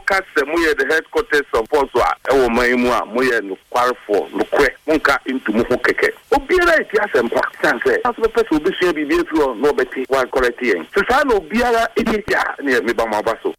cast moye the headquarters of Poswa e man mu a moye no kwarfo no kwe monka into mu ho keke obiara iti asempa sanse aso person obi sua bibie fi no beti wa correct yen so sa no obiara iti ya ne me ba mabaso